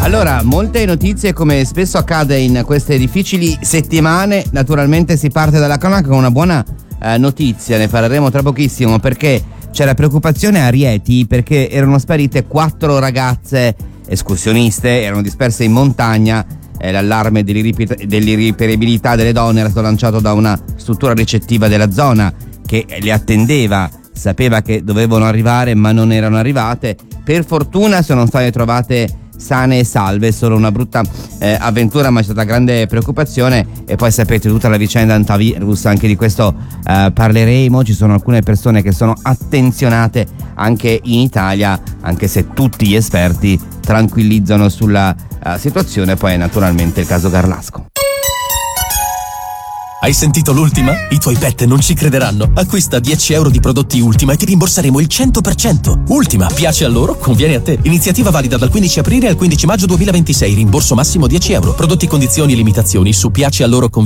Allora, molte notizie, come spesso accade in queste difficili settimane. Naturalmente si parte dalla cronaca con una buona notizia, ne parleremo tra pochissimo, perché c'era preoccupazione a Rieti perché erano sparite 4 ragazze escursioniste, erano disperse in montagna. L'allarme dell'irriperibilità delle donne era stato lanciato da una struttura ricettiva della zona che le attendeva, sapeva che dovevano arrivare ma non erano arrivate. Per fortuna sono state trovate sane e salve, solo una brutta avventura, ma c'è stata grande preoccupazione. E poi sapete tutta la vicenda antivirus, anche di questo parleremo. Ci sono alcune persone che sono attenzionate anche in Italia, anche se tutti gli esperti tranquillizzano sulla situazione. Poi naturalmente il caso Garlasco. Hai sentito l'Ultima? I tuoi pet non ci crederanno. Acquista 10 euro di prodotti Ultima e ti rimborseremo il 100%. Ultima, piace a loro? Conviene a te. Iniziativa valida dal 15 aprile al 15 maggio 2026. Rimborso massimo 10 euro. Prodotti, condizioni e limitazioni su piacealoro.